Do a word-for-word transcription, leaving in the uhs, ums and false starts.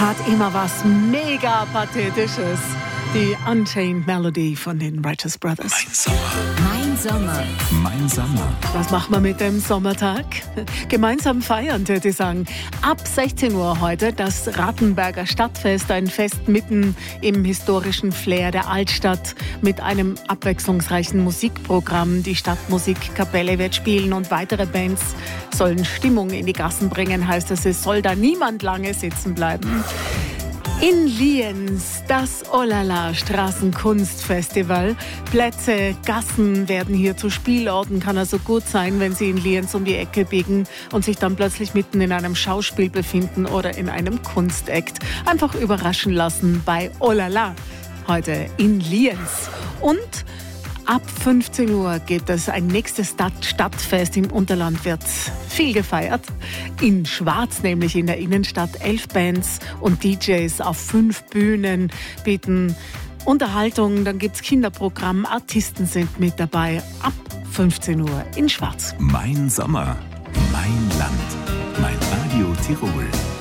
hat immer was mega Pathetisches. Die Unchained Melody von den Righteous Brothers. Mein Sommer. Mein Sommer. Mein Sommer. Was machen wir mit dem Sommertag? Gemeinsam feiern, würde ich sagen. Ab sechzehn Uhr heute das Rattenberger Stadtfest, ein Fest mitten im historischen Flair der Altstadt mit einem abwechslungsreichen Musikprogramm. Die Stadtmusikkapelle wird spielen und weitere Bands sollen Stimmung in die Gassen bringen, heißt es. Es soll da niemand lange sitzen bleiben. In Lienz, das Olala Straßenkunstfestival. Plätze, Gassen werden hier zu Spielorten. Kann also gut sein, wenn Sie in Lienz um die Ecke biegen und sich dann plötzlich mitten in einem Schauspiel befinden oder in einem Kunstakt. Einfach überraschen lassen bei Olala. Heute in Lienz. Und ab fünfzehn Uhr geht es ein nächstes Stadt- Stadtfest im Unterland, wird viel gefeiert. In Schwarz, nämlich in der Innenstadt. Elf Bands und D Js auf fünf Bühnen bieten Unterhaltung. Dann gibt es Kinderprogramm, Artisten sind mit dabei. Ab fünfzehn Uhr in Schwarz. Mein Sommer. Mein Land. Mein Radio Tirol.